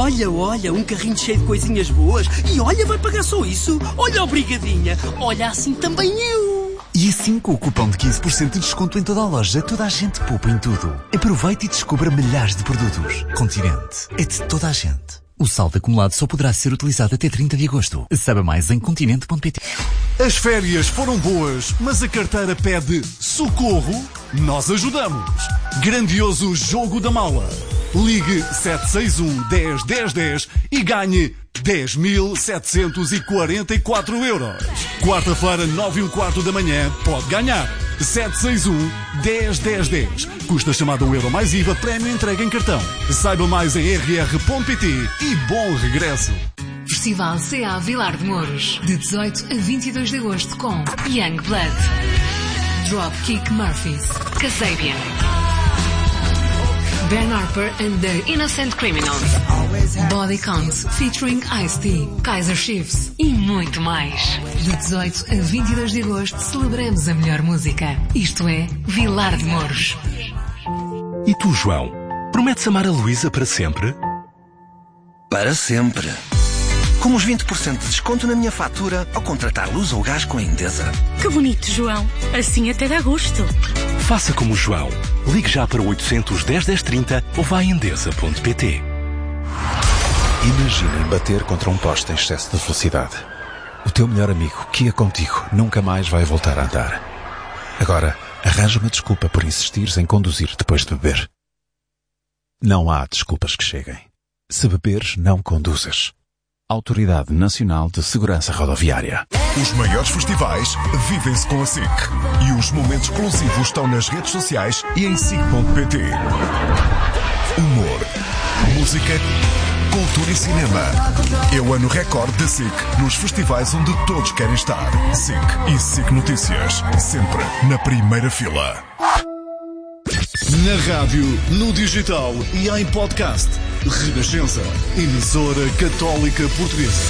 Olha, um carrinho cheio de coisinhas boas. E olha, vai pagar só isso. Olha, obrigadinha. Olha, assim também eu. E assim, com o cupom de 15% de desconto em toda a loja, toda a gente poupa em tudo. Aproveite e descubra milhares de produtos. Continente é de toda a gente. O saldo acumulado só poderá ser utilizado até 30 de agosto. Saiba mais em continente.pt. As férias foram boas, mas a carteira pede socorro? Nós ajudamos. Grandioso Jogo da Mala. Ligue 761 10 10 10 e ganhe 10.744 euros. Quarta-feira, 9h15 da manhã, pode ganhar. 761 10 10 10. Custa chamada €1 mais IVA, prémio entrega em cartão. Saiba mais em rr.pt e bom regresso. Festival CA Vilar de Mouros, de 18 a 22 de agosto com Youngblood, Dropkick Murphys, Kasabian, Ben Harper and the Innocent Criminals, Body Count featuring Ice-T, Kaiser Chiefs e muito mais. De 18 a 22 de agosto celebramos a melhor música. Isto é Vilar de Mouros. E tu, João, prometes amar a Luísa para sempre? Para sempre. Com os 20% de desconto na minha fatura ao contratar luz ou gás com a Endesa. Que bonito, João. Assim até dá gosto. Faça como o João. Ligue já para o 810 1030 ou vá a endesa.pt. Imaginem bater contra um poste em excesso de velocidade. O teu melhor amigo, que ia contigo, nunca mais vai voltar a andar. Agora, arranja uma desculpa por insistires em conduzir depois de beber. Não há desculpas que cheguem. Se beberes, não conduzas. Autoridade Nacional de Segurança Rodoviária. Os maiores festivais vivem-se com a SIC. E os momentos exclusivos estão nas redes sociais e em SIC.pt. Humor, música, cultura e cinema. É o ano recorde da SIC nos festivais onde todos querem estar. SIC e SIC Notícias. Sempre na primeira fila. Na rádio, no digital e em podcast. Renascença, emissora católica portuguesa.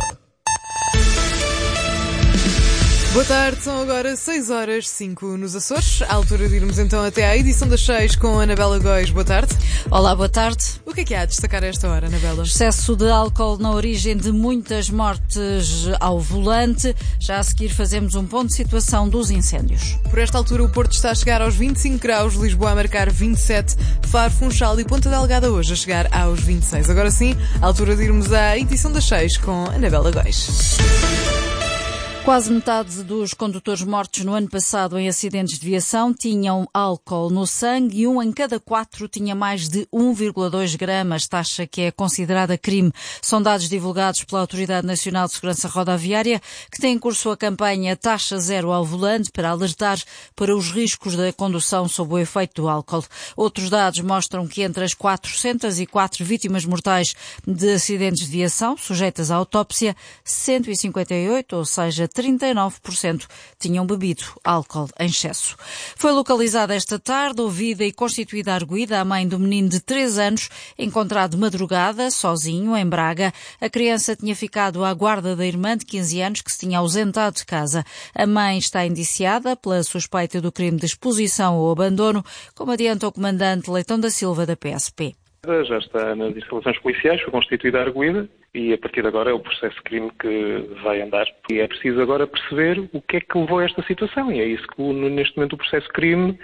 Boa tarde, são agora 6h05 nos Açores. À altura de irmos então até à edição das 6 com a Anabela Góis. Boa tarde. Olá, boa tarde. O que é que há a destacar a esta hora, Anabela? Excesso de álcool na origem de muitas mortes ao volante. Já a seguir fazemos um ponto de situação dos incêndios. Por esta altura o Porto está a chegar aos 25 graus, Lisboa a marcar 27, Faro, Funchal e Ponta Delgada hoje a chegar aos 26. Agora sim, à altura de irmos à edição das 6 com a Anabela Góis. Quase metade dos condutores mortos no ano passado em acidentes de viação tinham álcool no sangue e 1 em cada 4 tinha mais de 1,2 gramas, taxa que é considerada crime. São dados divulgados pela Autoridade Nacional de Segurança Rodoviária, que tem em curso a campanha Taxa Zero ao Volante para alertar para os riscos da condução sob o efeito do álcool. Outros dados mostram que entre as 404 vítimas mortais de acidentes de viação sujeitas à autópsia, 158, ou seja, 39% tinham bebido álcool em excesso. Foi localizada esta tarde, ouvida e constituída arguida a mãe do menino de 3 anos, encontrado de madrugada, sozinho, em Braga. A criança tinha ficado à guarda da irmã de 15 anos, que se tinha ausentado de casa. A mãe está indiciada pela suspeita do crime de exposição ou abandono, como adianta o comandante Leitão da Silva, da PSP. Já está nas instalações policiais, foi constituída a arguida e a partir de agora é o processo de crime que vai andar. E é preciso agora perceber o que é que levou a esta situação e é isso que neste momento o processo de crime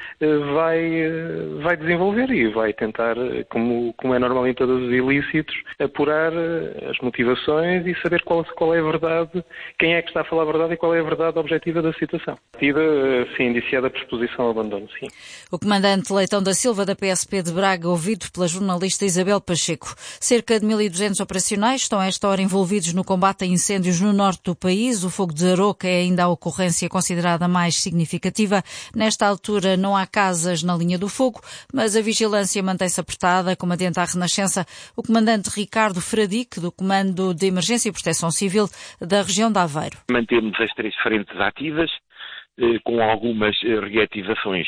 vai desenvolver e vai tentar, como é normal em todos os ilícitos, apurar as motivações e saber qual é a verdade, quem é que está a falar a verdade e qual é a verdade objetiva da situação. Sim, indiciada por exposição ao abandono, sim. O comandante Leitão da Silva, da PSP de Braga, ouvido pela jornalista Isabel Pacheco. Cerca de 1.200 operacionais estão a esta hora envolvidos no combate a incêndios no norte do país. O fogo de Aroca é ainda a ocorrência considerada mais significativa. Nesta altura não há casas na linha do fogo, mas a vigilância mantém-se apertada, como adianta a Renascença o comandante Ricardo Fradique, do Comando de Emergência e Proteção Civil da região de Aveiro. Mantemos as 3 frentes ativas, com algumas reativações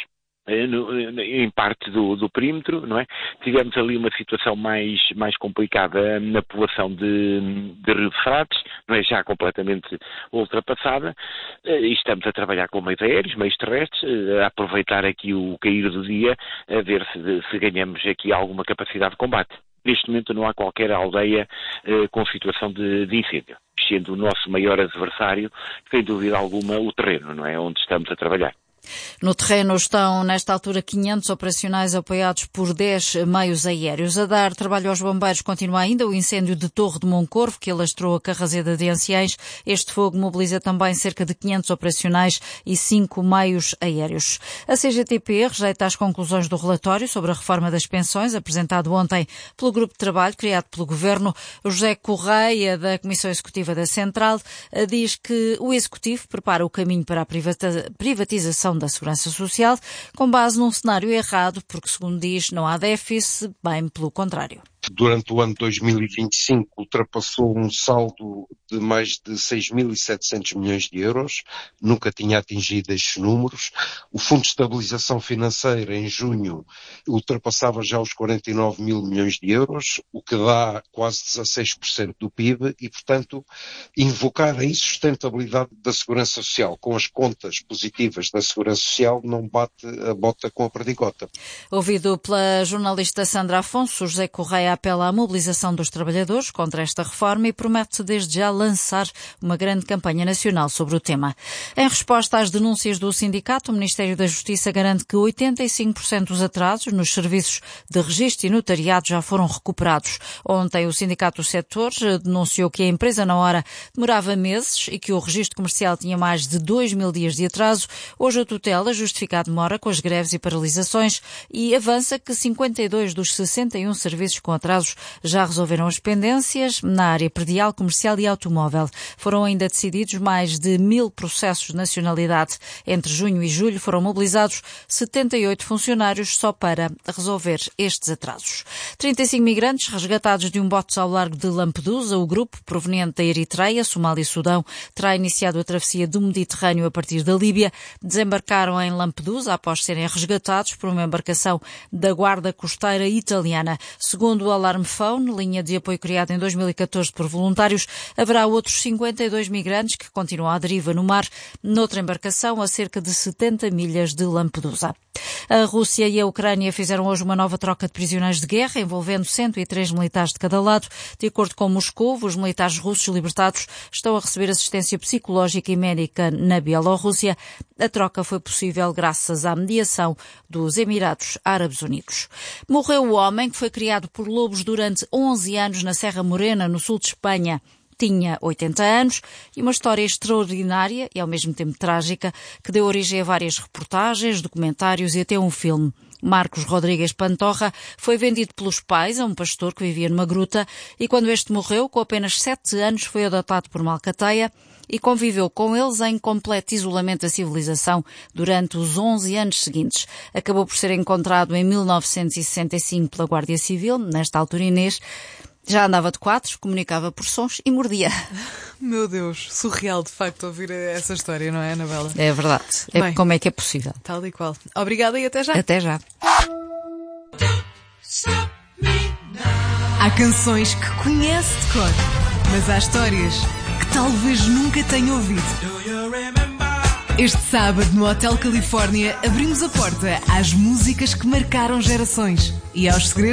em parte do perímetro, não é? Tivemos ali uma situação mais complicada na população de Rio de Frades, não é? Já completamente ultrapassada, e estamos a trabalhar com meios aéreos, meios terrestres, a aproveitar aqui o cair do dia, a ver se ganhamos aqui alguma capacidade de combate. neste momento não há qualquer aldeia com situação de incêndio, sendo o nosso maior adversário, sem dúvida alguma, o terreno, não é? Onde estamos a trabalhar. No terreno estão, nesta altura, 500 operacionais apoiados por 10 meios aéreos. A dar trabalho aos bombeiros continua ainda o incêndio de Torre de Moncorvo, que alastrou a Carraseda de Anciães. Este fogo mobiliza também cerca de 500 operacionais e 5 meios aéreos. A CGTP rejeita as conclusões do relatório sobre a reforma das pensões, apresentado ontem pelo grupo de trabalho criado pelo Governo. José Correia, da Comissão Executiva da Central, diz que o Executivo prepara o caminho para a privatização da Segurança Social, com base num cenário errado, porque, segundo diz, não há déficit, bem pelo contrário. Durante o ano de 2025 ultrapassou um saldo de mais de 6.700 milhões de euros, nunca tinha atingido estes números. O Fundo de Estabilização Financeira, em junho, ultrapassava já os 49 mil milhões de euros, o que dá quase 16% do PIB e, portanto, invocar a insustentabilidade da Segurança Social com as contas positivas da Segurança Social não bate a bota com a perdigota. Ouvido pela jornalista Sandra Afonso, José Correia apela à mobilização dos trabalhadores contra esta reforma e promete desde já lançar uma grande campanha nacional sobre o tema. Em resposta às denúncias do sindicato, o Ministério da Justiça garante que 85% dos atrasos nos serviços de registro e notariado já foram recuperados. Ontem, o Sindicato dos Setores denunciou que a empresa na hora demorava meses e que o registro comercial tinha mais de 2.000 dias de atraso. Hoje a tutela justifica a demora com as greves e paralisações e avança que 52 dos 61 serviços com atrasos já resolveram as pendências na área predial, comercial e automóvel. Foram ainda decididos mais de 1.000 processos de nacionalidade. Entre junho e julho foram mobilizados 78 funcionários só para resolver estes atrasos. 35 migrantes resgatados de um bote ao largo de Lampedusa. O grupo, proveniente da Eritreia, Somália e Sudão, terá iniciado a travessia do Mediterrâneo a partir da Líbia. Desembarcaram em Lampedusa após serem resgatados por uma embarcação da Guarda Costeira italiana. Segundo o Alarme Phone, linha de apoio criada em 2014 por voluntários, haverá outros 52 migrantes que continuam à deriva no mar, noutra embarcação a cerca de 70 milhas de Lampedusa. A Rússia e a Ucrânia fizeram hoje uma nova troca de prisioneiros de guerra, envolvendo 103 militares de cada lado. De acordo com Moscou, os militares russos libertados estão a receber assistência psicológica e médica na Bielorrússia. A troca foi possível graças à mediação dos Emirados Árabes Unidos. Morreu o homem que foi criado por lobos durante 11 anos na Serra Morena, no sul de Espanha. Tinha 80 anos e uma história extraordinária e ao mesmo tempo trágica que deu origem a várias reportagens, documentários e até um filme. Marcos Rodrigues Pantorra foi vendido pelos pais a um pastor que vivia numa gruta e quando este morreu, com apenas 7 anos, foi adotado por uma alcateia e conviveu com eles em completo isolamento da civilização durante os 11 anos seguintes. Acabou por ser encontrado em 1965 pela Guardia Civil, nesta altura Inês. Já andava de quatro, comunicava por sons e mordia. Meu Deus, surreal de facto ouvir essa história, não é, Anabela? É verdade. Bem, como é que é possível? Tal e qual. Obrigada e até já. Até já. Há canções que conhece de cor, mas há histórias que talvez nunca tenha ouvido. Este sábado no Hotel Califórnia abrimos a porta às músicas que marcaram gerações e aos segredos